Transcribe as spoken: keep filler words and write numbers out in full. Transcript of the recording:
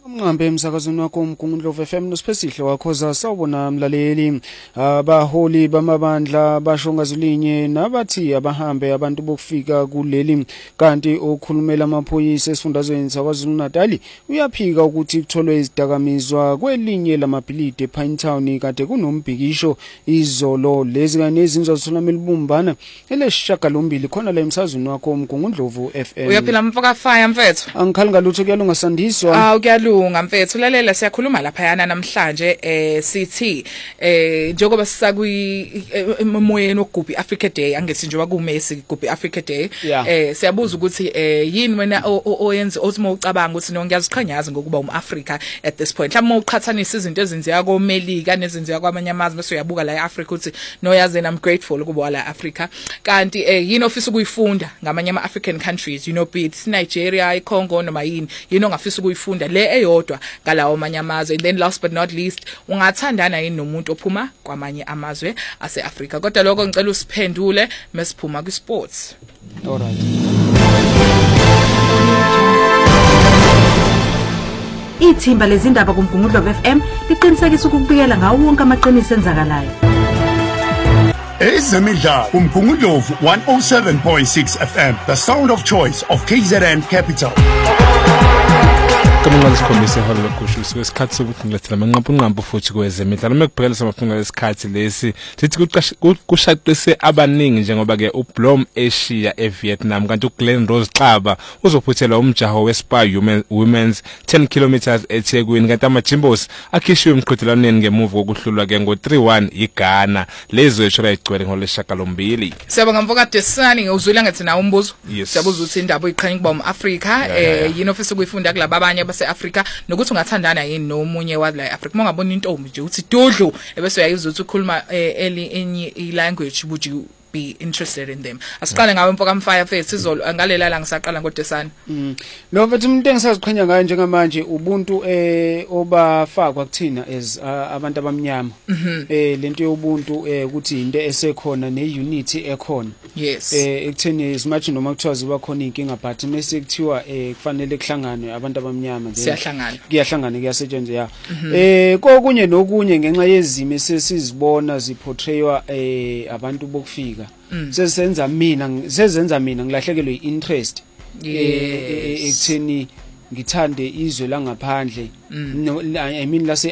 Umnqambe emsakazweni wakho uMgungundlovu F M noSiphesihle wakhoza sawubona mlaleli. Abaholi bamabandla basho ngazulinye nabathi abahambe abantu bokufika kuleli kanti okhulumela amaphoyisa esifundazweni saKwaZulu Natal uyaphika ukuthi kutholwe izidakamizwa kwelinye lamabhilidi ePinetown kade kunombhikisho izolo lezi kanye nezinzo zithola elibumbana eleshagalombili khona la emsakazweni wakho uMgungundlovu F M. Uyaphila mfoka fire mfethu. Angikhali ngalutho kuyalunga sandiswa. Ah ukuyalunga mfethu lalela siyakhuluma lapha yana namhlanje eh sithi eh njengoba sisakwi emoyeni ogubhi Africa Day angethi nje wakumesi gubhi Africa Day eh siyabuza ukuthi eh yini wena oyenza othimo ucabanga ukuthi no ngiyaziqhanyaza ngokuba umAfrica at this point mhlawumbe uqhathanisa izinto ezenziwa koMelika nezenziwa kwamanye amazwe bese uyabuka la eAfrica ukuthi no yazi I'm grateful ukuba la Africa kanti eh yini ofisa ukuyifunda ngamanye ama African countries you know be it Nigeria iCongo noma yini yini ongafisa ukuyifunda le eyodwa ngalawo amanye amazwe and then last but not least ungathandana yini nomuntu ophuma kwamanye amazwe aseAfrica kodwa lokho ngicela usiphendule mesiphuma kwisports. Alright. Ithimba lezindaba kuMgungundlovu F M liqinisekisa ukubikela ngawo wonke amaqiniso enzakalayo. Ezemidlalo uMgungundlovu one oh seven point six F M, the sound of choice of K Z N Capital. Kamangala sikhombise holo lokusho isikhathi sokuthi ngilethela amanqampu nqampu futhi kwezemidlalo mekubhekela samafunga lesikhathi lesi sithi kushaqise abaningi njengoba ke uBlom Asia eVietnam kanti uGlenn Rose Xaba uzophuthela umjaho weSpa Women's ten kilometers eThekwini kanti amaJimbos akhishwe emqhudelaneni ngemuva kokuhlulwa ke ngo three one iGhana lezo eshola igcwele ngoleshakalombili. Siyabonga mfoka Desani uzwile ngathi na umbuzo siyabuza ukuthi indaba oyiqhanya kuba umAfrica eh yini ofisa ukuyifunda kulabo abanye base-Africa nokuthi ungathandana yini nomunye wala eAfrica mongabona intombi nje uthi dodlo ebese uyayizwa ukuthi ukhuluma eli enye ilanguage would you be interested in them. Asiqale ngawe mfoka mfire face izolo ngalela la ngisaqala ngoDesani. Mm. No but umuntu engisaziqhenya ngayo njengamanje ubuntu eh obafakwa kuthina as uh, abantu abamnyama. Eh lento yobuntu eh ukuthi into esekhona neunity ekhona. Yes. Eh ekutheni isimathi noma kuthiwa ziba khona inkinga but mase kuthiwa eh kufanele kuhlangane abantu abamnyama nje. Siyahlangana. Kuyahlangana kuyasetshenzwa ya. Eh kokunye nokunye ngenxa yezimo esesizibona ziportraywa eh abantu bokufika. Mm. Sesenza mina sezenza mina ngilahlekelwe interest ekutheni ngithande izwe langaphandle. I mean lase